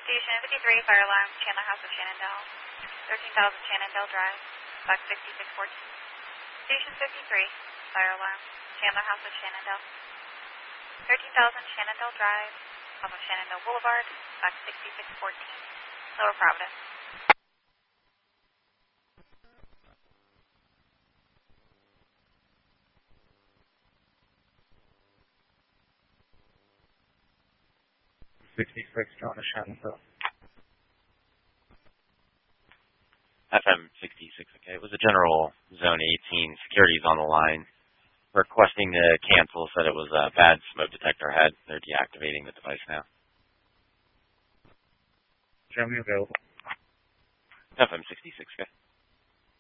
Station 53, fire alarm, Chandler House of Shenandoah. 13,000 Shenandoah Drive, box 6614. Station 53, fire alarm, Chandler House of Shenandoah. 13,000 Shenandoah Drive, off of Shenandoah Boulevard, box 6614, Lower Providence. John Shenandoah. FM 66, okay. It was a general Zone 18. Security's on the line. Requesting to cancel, said it was a bad smoke detector head. They're deactivating the device now. Germany available. FM 66, okay.